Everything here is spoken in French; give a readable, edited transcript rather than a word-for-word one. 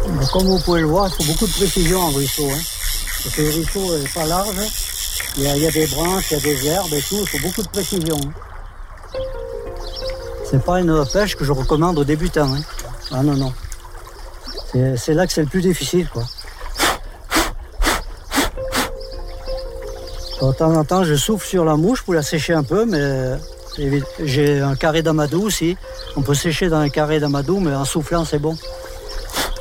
Mais comme vous pouvez le voir, il faut beaucoup de précision en ruisseau. Hein. Parce que le ruisseau n'est pas large. Il y a des branches, il y a des herbes et tout. Il faut beaucoup de précision. Hein. C'est pas une pêche que je recommande aux débutants. Hein. Ah non, non. C'est là que c'est le plus difficile, quoi. De temps en temps, je souffle sur la mouche pour la sécher un peu, mais j'ai un carré d'amadou aussi. On peut sécher dans un carré d'amadou, mais en soufflant, c'est bon.